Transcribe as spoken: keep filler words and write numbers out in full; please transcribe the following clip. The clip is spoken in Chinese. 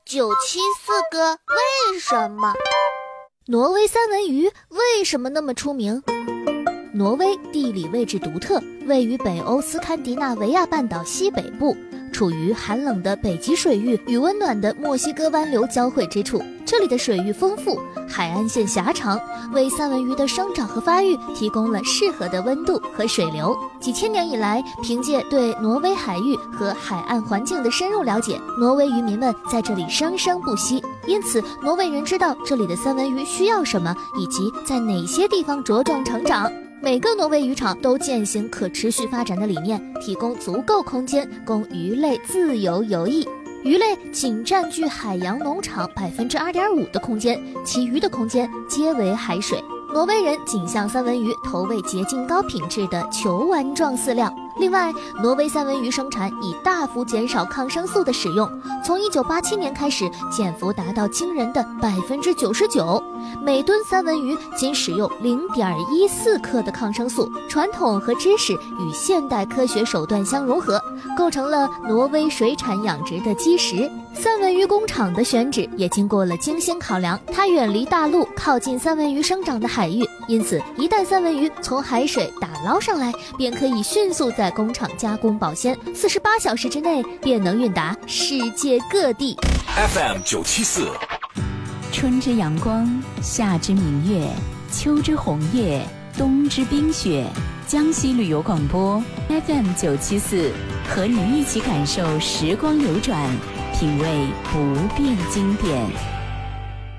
九七四个为什么？ 挪威三文鱼为什么那么出名？挪威地理位置独特，位于北欧斯堪的纳维亚半岛西北部，处于寒冷的北极水域与温暖的墨西哥湾流交汇之处。这里的水域丰富，海岸线狭长，为三文鱼的生长和发育提供了适合的温度和水流。几千年以来，凭借对挪威海域和海岸环境的深入了解，挪威渔民们在这里生生不息。因此，挪威人知道这里的三文鱼需要什么，以及在哪些地方茁壮成长。每个挪威渔场都践行可持续发展的理念，提供足够空间供鱼类自由游弋。鱼类仅占据海洋农场 百分之二点五 的空间，其余的空间皆为海水。挪威人仅向三文鱼投喂洁净高品质的球丸状饲料。另外，挪威三文鱼生产已大幅减少抗生素的使用，从一九八七年开始，减幅达到惊人的 百分之九十九。每吨三文鱼仅使用 零点一四克的抗生素。传统和知识与现代科学手段相融合，构成了挪威水产养殖的基石。三文鱼工厂的选址也经过了精心考量，它远离大陆，靠近三文鱼生长的海域，因此一旦三文鱼从海水打捞上来，便可以迅速在工厂加工保鲜，四十八小时之内便能运达世界各地。 F M 九七四， 春之阳光，夏之明月，秋之红叶，冬之冰雪。江西旅游广播 F M 九七四，和你一起感受时光流转，品味不变经典。